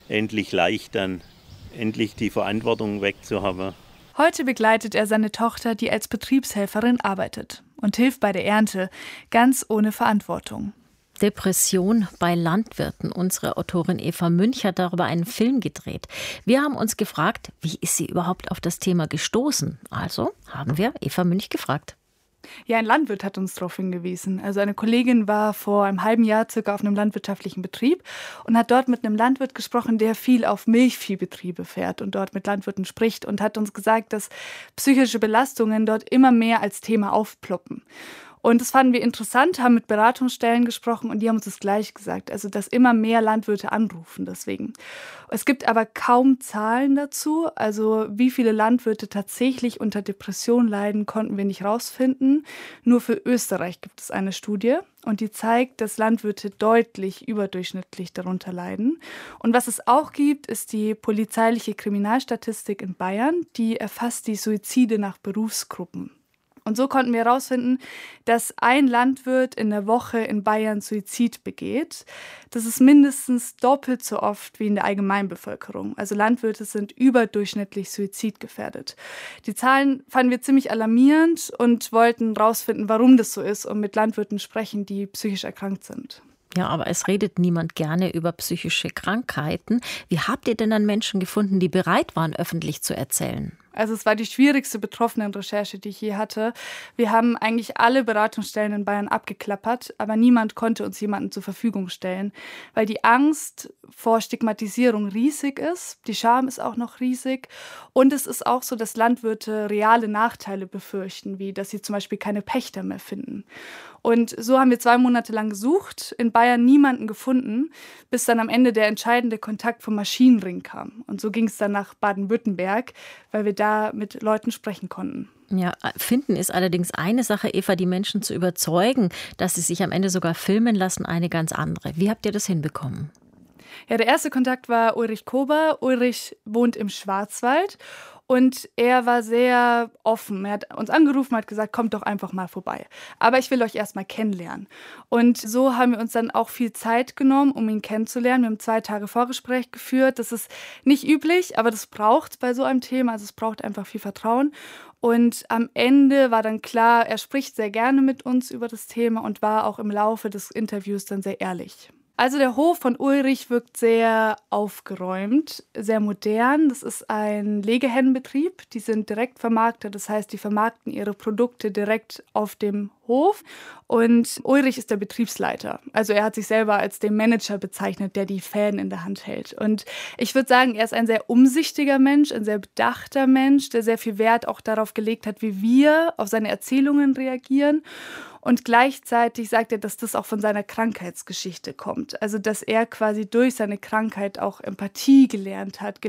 endlich leicht dann, endlich die Verantwortung wegzuhaben. Heute begleitet er seine Tochter, die als Betriebshelferin arbeitet und hilft bei der Ernte, ganz ohne Verantwortung. Depression bei Landwirten. Unsere Autorin Eva Münch hat darüber einen Film gedreht. Wir haben uns gefragt, wie ist sie überhaupt auf das Thema gestoßen? Also haben wir Eva Münch gefragt. Ja, ein Landwirt hat uns darauf hingewiesen. Also eine Kollegin war vor einem halben Jahr circa auf einem landwirtschaftlichen Betrieb und hat dort mit einem Landwirt gesprochen, der viel auf Milchviehbetriebe fährt und dort mit Landwirten spricht und hat uns gesagt, dass psychische Belastungen dort immer mehr als Thema aufploppen. Und das fanden wir interessant, haben mit Beratungsstellen gesprochen und die haben uns das gleich gesagt, also dass immer mehr Landwirte anrufen deswegen. Es gibt aber kaum Zahlen dazu, also wie viele Landwirte tatsächlich unter Depression leiden, konnten wir nicht rausfinden. Nur für Österreich gibt es eine Studie und die zeigt, dass Landwirte deutlich überdurchschnittlich darunter leiden. Und was es auch gibt, ist die polizeiliche Kriminalstatistik in Bayern, die erfasst die Suizide nach Berufsgruppen. Und so konnten wir herausfinden, dass ein Landwirt in der Woche in Bayern Suizid begeht. Das ist mindestens doppelt so oft wie in der Allgemeinbevölkerung. Also Landwirte sind überdurchschnittlich suizidgefährdet. Die Zahlen fanden wir ziemlich alarmierend und wollten herausfinden, warum das so ist und mit Landwirten sprechen, die psychisch erkrankt sind. Ja, aber es redet niemand gerne über psychische Krankheiten. Wie habt ihr denn dann Menschen gefunden, die bereit waren, öffentlich zu erzählen? Also es war die schwierigste Betroffenenrecherche, die ich je hatte. Wir haben eigentlich alle Beratungsstellen in Bayern abgeklappert, aber niemand konnte uns jemanden zur Verfügung stellen, weil die Angst vor Stigmatisierung riesig ist. Die Scham ist auch noch riesig. Und es ist auch so, dass Landwirte reale Nachteile befürchten, wie dass sie zum Beispiel keine Pächter mehr finden. Und so haben wir 2 Monate lang gesucht, in Bayern niemanden gefunden, bis dann am Ende der entscheidende Kontakt vom Maschinenring kam. Und so ging es dann nach Baden-Württemberg, weil wir da mit Leuten sprechen konnten. Ja, finden ist allerdings eine Sache, Eva, die Menschen zu überzeugen, dass sie sich am Ende sogar filmen lassen, eine ganz andere. Wie habt ihr das hinbekommen? Ja, der erste Kontakt war Ulrich Kober. Ulrich wohnt im Schwarzwald und er war sehr offen. Er hat uns angerufen, hat gesagt, kommt doch einfach mal vorbei. Aber ich will euch erst mal kennenlernen. Und so haben wir uns dann auch viel Zeit genommen, um ihn kennenzulernen. Wir haben 2 Tage Vorgespräch geführt. Das ist nicht üblich, aber das braucht bei so einem Thema. Also es braucht einfach viel Vertrauen. Und am Ende war dann klar, er spricht sehr gerne mit uns über das Thema und war auch im Laufe des Interviews dann sehr ehrlich. Also der Hof von Ulrich wirkt sehr aufgeräumt, sehr modern. Das ist ein Legehennenbetrieb. Die sind direkt vermarktet, das heißt, die vermarkten ihre Produkte direkt auf dem Hof. Und Ulrich ist der Betriebsleiter. Also er hat sich selber als den Manager bezeichnet, der die Fäden in der Hand hält. Und ich würde sagen, er ist ein sehr umsichtiger Mensch, ein sehr bedachter Mensch, der sehr viel Wert auch darauf gelegt hat, wie wir auf seine Erzählungen reagieren. Und gleichzeitig sagt er, dass das auch von seiner Krankheitsgeschichte kommt. Also dass er quasi durch seine Krankheit auch Empathie gelernt hat,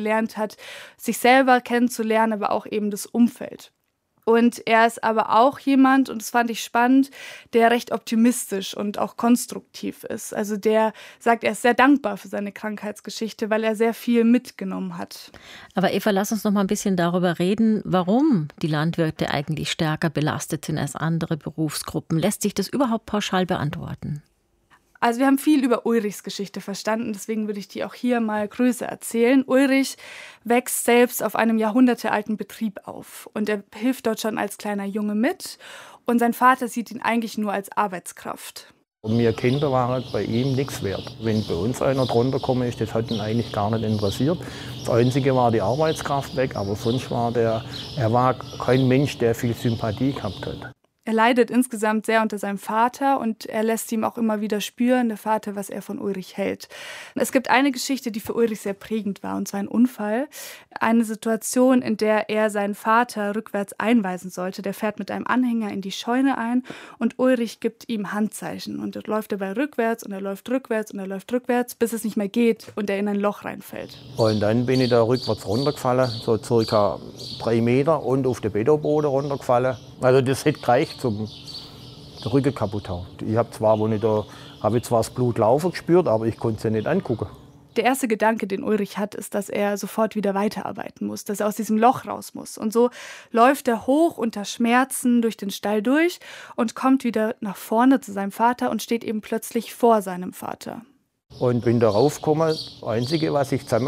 sich selber kennenzulernen, aber auch eben das Umfeld. Und er ist aber auch jemand, und das fand ich spannend, der recht optimistisch und auch konstruktiv ist. Also der sagt, er ist sehr dankbar für seine Krankheitsgeschichte, weil er sehr viel mitgenommen hat. Aber Eva, lass uns noch mal ein bisschen darüber reden, warum die Landwirte eigentlich stärker belastet sind als andere Berufsgruppen. Lässt sich das überhaupt pauschal beantworten? Also wir haben viel über Ulrichs Geschichte verstanden, deswegen würde ich die auch hier mal größer erzählen. Ulrich wächst selbst auf einem jahrhundertealten Betrieb auf und er hilft dort schon als kleiner Junge mit und sein Vater sieht ihn eigentlich nur als Arbeitskraft. Und wir Kinder waren bei ihm nichts wert. Wenn bei uns einer drunter gekommen ist, das hat ihn eigentlich gar nicht interessiert. Das Einzige war die Arbeitskraft weg, aber sonst war er war kein Mensch, der viel Sympathie gehabt hat. Er leidet insgesamt sehr unter seinem Vater und er lässt ihm auch immer wieder spüren, der Vater, was er von Ulrich hält. Es gibt eine Geschichte, die für Ulrich sehr prägend war, und zwar ein Unfall. Eine Situation, in der er seinen Vater rückwärts einweisen sollte. Der fährt mit einem Anhänger in die Scheune ein und Ulrich gibt ihm Handzeichen. Und er läuft dabei rückwärts und er läuft rückwärts und er läuft rückwärts, bis es nicht mehr geht und er in ein Loch reinfällt. Und dann bin ich da rückwärts runtergefallen, so circa 3 Meter und auf den Betonboden runtergefallen. Also das hätte gereicht zum Rücken kaputt haben. Ich habe zwar, das Blut laufen gespürt, aber ich konnte es ja nicht angucken. Der erste Gedanke, den Ulrich hat, ist, dass er sofort wieder weiterarbeiten muss, dass er aus diesem Loch raus muss. Und so läuft er hoch unter Schmerzen durch den Stall durch und kommt wieder nach vorne zu seinem Vater und steht eben plötzlich vor seinem Vater. Und bin da raufgekommen. Das Einzige, was ich zusammen